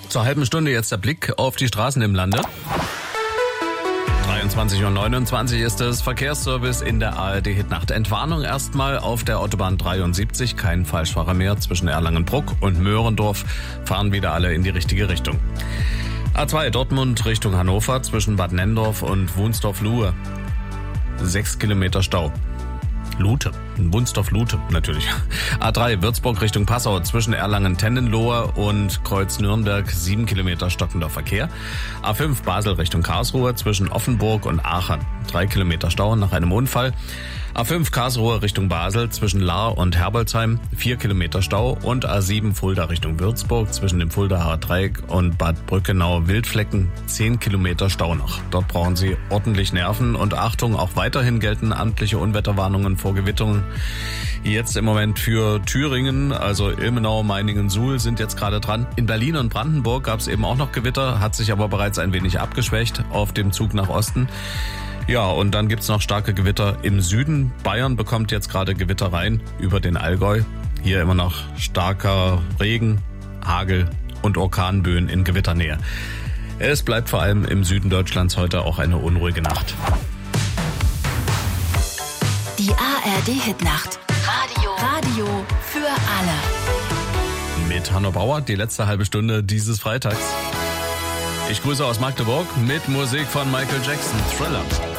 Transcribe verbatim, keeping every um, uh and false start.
Zur halben Stunde jetzt der Blick auf die Straßen im Lande. dreiundzwanzig Uhr neunundzwanzig ist es, Verkehrsservice in der A R D-Hitnacht. Entwarnung erstmal auf der Autobahn dreiundsiebzig, kein Falschfahrer mehr zwischen Erlangen-Bruck und Möhrendorf, fahren wieder alle in die richtige Richtung. A zwei Dortmund Richtung Hannover zwischen Bad Nenndorf und Wunsdorf-Luhe. Sechs Kilometer Stau. Lute, Wunsdorf-Lute natürlich. A drei Würzburg Richtung Passau zwischen Erlangen-Tennenlohe und Kreuz-Nürnberg, sieben Kilometer stockender Verkehr. A fünf Basel Richtung Karlsruhe zwischen Offenburg und Aachen, drei Kilometer Stau nach einem Unfall. A fünf Karlsruhe Richtung Basel zwischen Lahr und Herbolzheim, vier Kilometer Stau. Und A sieben Fulda Richtung Würzburg zwischen dem Fuldaer Dreieck und Bad Brückenau-Wildflecken, zehn Kilometer Stau noch. Dort brauchen Sie ordentlich Nerven und Achtung, auch weiterhin gelten amtliche Unwetterwarnungen vor Gewittern. Jetzt im Moment für Thüringen, also Ilmenau, Meiningen, Suhl sind jetzt gerade dran. In Berlin und Brandenburg gab es eben auch noch Gewitter, hat sich aber bereits ein wenig abgeschwächt auf dem Zug nach Osten. Ja, und dann gibt's noch starke Gewitter im Süden. Bayern bekommt jetzt gerade Gewitter rein über den Allgäu. Hier immer noch starker Regen, Hagel und Orkanböen in Gewitternähe. Es bleibt vor allem im Süden Deutschlands heute auch eine unruhige Nacht. Die A R D-Hitnacht. Radio. Radio für alle. Mit Hanno Bauer, die letzte halbe Stunde dieses Freitags. Ich grüße aus Magdeburg mit Musik von Michael Jackson, Thriller.